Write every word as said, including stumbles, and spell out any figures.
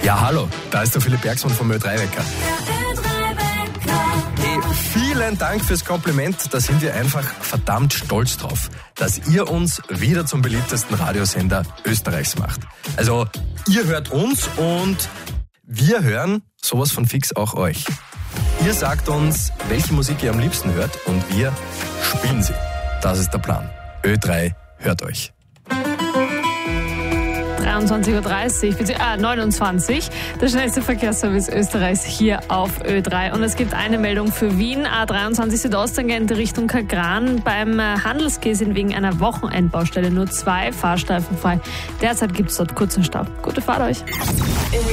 Ja, hallo, da ist der Philipp Bergsmann vom Ö drei Wecker. Hey, vielen Dank fürs Kompliment, da sind wir einfach verdammt stolz drauf, dass ihr uns wieder zum beliebtesten Radiosender Österreichs macht. Also, ihr hört uns und wir hören sowas von fix auch euch. Ihr sagt uns, welche Musik ihr am liebsten hört und wir spielen sie. Das ist der Plan. Ö drei hört euch. dreiundzwanzig Uhr dreißig, ah, neunundzwanzig, der schnellste Verkehrsservice Österreichs hier auf Ö drei. Und es gibt eine Meldung für Wien, A dreiundzwanzig Südosttangent Richtung Kagran. Beim Handelsquai sind wegen einer Wochenendbaustelle nur zwei Fahrstreifen frei. Derzeit gibt es dort kurzen Stau. Gute Fahrt euch.